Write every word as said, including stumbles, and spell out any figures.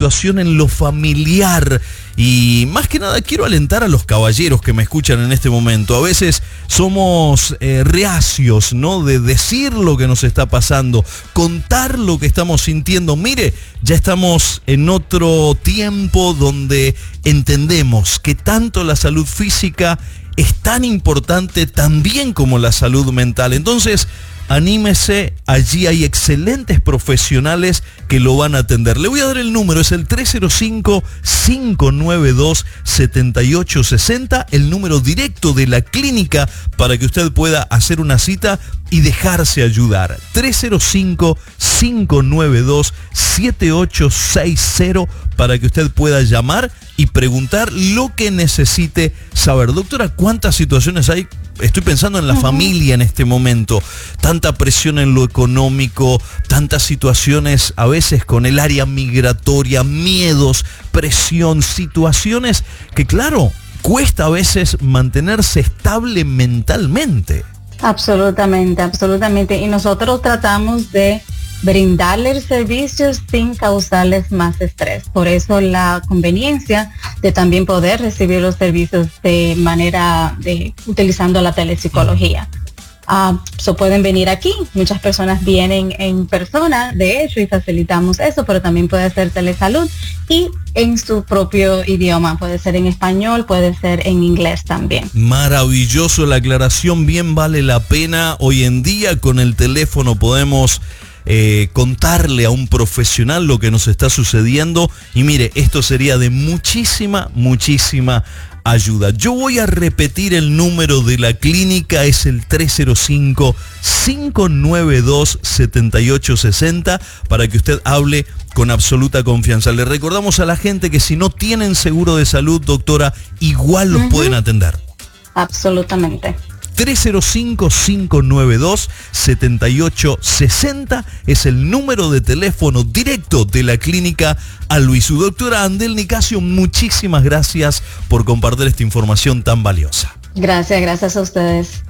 situación en lo familiar. Y más que nada quiero alentar a los caballeros que me escuchan en este momento. A veces somos eh, reacios, ¿no? De decir lo que nos está pasando, contar lo que estamos sintiendo. Mire, ya estamos en otro tiempo donde entendemos que tanto la salud física es tan importante también como la salud mental. Entonces, anímese, allí hay excelentes profesionales que lo van a atender. Le voy a dar el número, es el tres cero cinco, cinco nueve dos, siete ocho seis cero, el número directo de la clínica para que usted pueda hacer una cita y dejarse ayudar. tres cero cinco, cinco nueve dos, siete ocho seis cero para que usted pueda llamar y preguntar lo que necesite saber. Doctora, ¿cuántas situaciones hay? Estoy pensando en la uh-huh. familia en este momento. Tanta presión en lo económico, tantas situaciones a veces con el área migratoria, miedos, presión, situaciones que claro, cuesta a veces mantenerse estable mentalmente. Absolutamente, absolutamente. Y nosotros tratamos de brindarles servicios sin causarles más estrés. Por eso la conveniencia de también poder recibir los servicios de manera de utilizando la telepsicología. Uh, so pueden venir aquí, muchas personas vienen en persona, de hecho, y facilitamos eso, pero también puede ser telesalud y en su propio idioma, puede ser en español, puede ser en inglés también. Maravilloso, la aclaración bien vale la pena. Hoy en día con el teléfono podemos Eh, contarle a un profesional lo que nos está sucediendo y mire, esto sería de muchísima, muchísima ayuda. Yo voy a repetir el número de la clínica, es el tres cero cinco, cinco nueve dos, siete ocho seis cero para que usted hable con absoluta confianza. Le recordamos a la gente que si no tienen seguro de salud, doctora, igual los uh-huh. pueden atender. Absolutamente. tres cero cinco, cinco nueve dos, siete ocho seis cero es el número de teléfono directo de la clínica Albizu. Doctora Andel Nicasio, muchísimas gracias por compartir esta información tan valiosa. Gracias, gracias a ustedes.